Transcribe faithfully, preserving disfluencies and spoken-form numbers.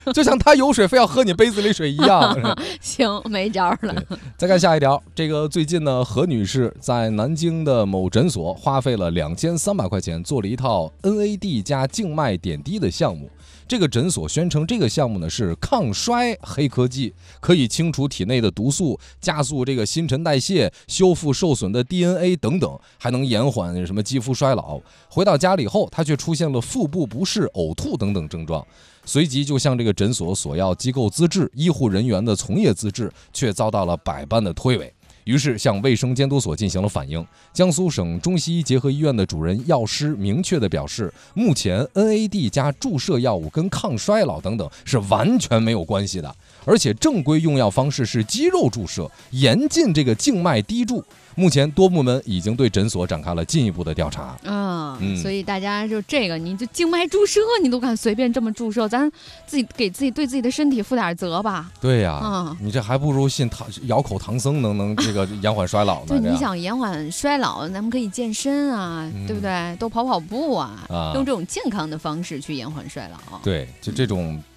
就像他有水非要喝你杯子里水一样。 行，没招了。 再看下一条，这个最近呢，何女士在南京的某诊所花费了两千三百块钱做了一套 N A D 加静脉点滴的项目。这个诊所宣称这个项目呢是抗衰黑科技，可以清除体内的毒素，加速这个新陈代谢，修复受损的 D N A 等等，还能延缓什么肌肤衰老。回到家里后，他却出现了腹部不适、呕吐等等症状，随即就向这个诊所索要机构资质、医护人员的从业资质，却遭到了百般的推诿。于是向卫生监督所进行了反映。江苏省中西医结合医院的主任药师明确地表示，目前 N A D 加注射药物跟抗衰老等等是完全没有关系的，而且正规用药方式是肌肉注射，严禁这个静脉滴注。目前多部门已经对诊所展开了进一步的调查。 啊、 嗯， 所以大家就这个，你就静脉注射，你都敢随便这么注射，咱自己给自己对自己的身体负点责吧。 对呀、 嗯， 你这还不如信唐咬口唐僧能能这个延缓衰老呢。 对，你想延缓衰老，咱们可以健身啊， 嗯、 对不对？多跑跑步啊， 啊， 用这种健康的方式去延缓衰老。 对，就这种